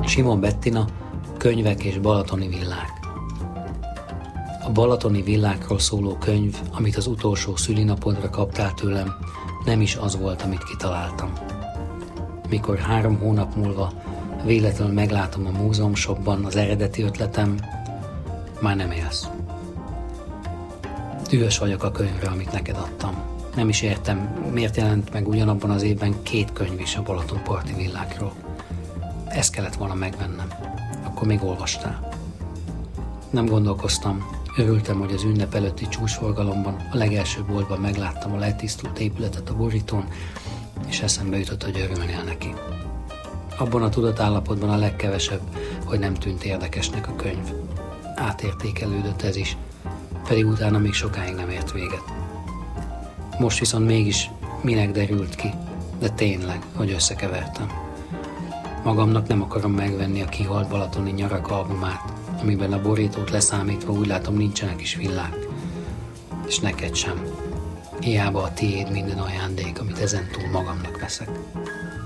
Simon Bettina, Könyvek és balatoni villák. A balatoni villákról szóló könyv, amit az utolsó szülinapodra kaptál tőlem, nem is az volt, amit kitaláltam. Mikor 3 hónap múlva véletlenül meglátom a múzeumshopban az eredeti ötletem, már nem élsz. Dühös vagyok a könyvre, amit neked adtam. Nem is értem, miért jelent meg ugyanabban az évben 2 könyv is a balatonparti villákról. Ezt kellett volna megvennem. Akkor még olvastál. Nem gondolkoztam, örültem, hogy az ünnep előtti csúcsforgalomban a legelső boltban megláttam a letisztult épületet a borítón, és eszembe jutott, hogy örülnél neki. Abban a tudatállapotban a legkevesebb, hogy nem tűnt érdekesnek a könyv. Átértékelődött ez is, pedig utána még sokáig nem ért véget. Most viszont mégis minek derült ki, de tényleg, hogy összekevertem. Magamnak nem akarom megvenni a Kihalt balatoni nyarak albumát, amiben a borítót leszámítva úgy látom nincsenek is villák. És neked sem. Hiába a tiéd minden ajándék, amit ezentúl magamnak veszek.